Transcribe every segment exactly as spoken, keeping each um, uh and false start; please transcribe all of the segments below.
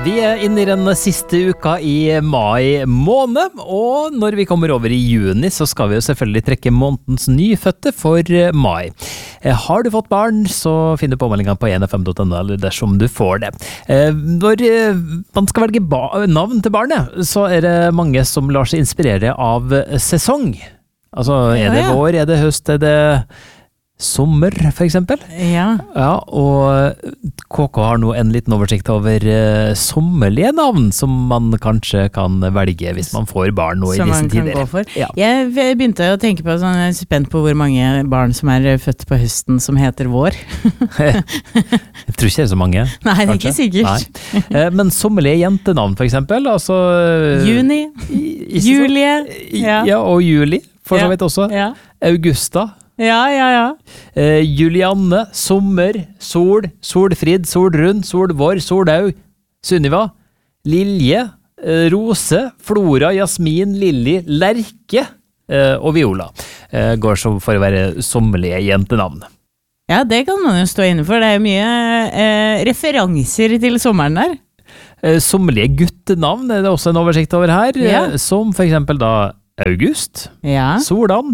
Vi er inne i den siste uka i mai måned, og når vi kommer over i juni så skal vi jo selvfølgelig trekke månedens nyfødte for mai. Har du fått barn, så finner du påmeldingen på en f m punktum no eller dersom du får det. Når man skal velge navn til barnet, så er det mange som lar seg inspirere av sesong. Altså, er det vår, er det høst, er det sommer, for eksempel? Ja. Ja, og K K har nå en liten oversikt over uh, sommerlige navn som man kanskje kan velge hvis man får barn nå i disse tider. Som man kan gå for. Ja. Jeg begynte å tenke på, sånn, jeg er spent på hvor mange barn som er født på høsten som heter vår. Jeg tror ikke det er så mange. Nei, det er ikke sikkert. Nei. Men sommerlige jentenavn, for eksempel, altså... Juni, Julie. Ja. ja, og Juli, for så ja. vidt også. Ja. Augusta. Ja, ja, ja. Eh, Julianne, Sommer, Sol, Solfrid, Solrund, Solvår, Solaug, Sunniva, Lilje, eh, Rose, Flora, Jasmin, Lilly, Lerke eh, og Viola. Eh, går som for å være sommerlige jentenavn. Ja, det kan man jo stå inne for. Det er jo mye eh, referanser til sommeren der. Eh, sommerlige guttenavn er det også en oversikt over her, Ja. eh, som for eksempel da August, Ja. Solan,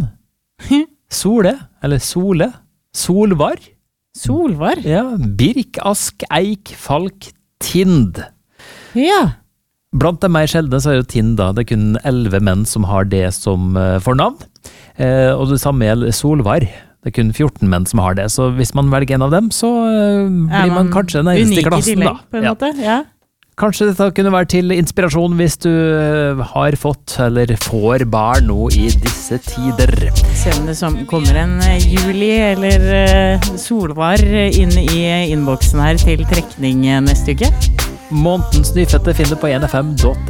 Sole, eller Sole, Solvar, Solvar. ja, Birk, Ask, Eik, Falk, Tind. Ja. Blant de mer sjeldne så er jo Tind da, det er kun elleve menn som har det som uh, fornavn. Eh, og det samme gjelder Solvar. Det er kun fjorten menn som har det, så hvis man velger en av dem, så uh, blir man, man kanskje den eneste i klassen tillegg, da. På en Ja. måte, ja. Kanskje dette kunne være til inspirasjon hvis du har fått eller får barn nå i disse tider. Se om det som kommer en uh, Juli eller uh, Solvar inn i innboksen her til trekning neste uke. Månedens nyfødte finner du på en f m punktum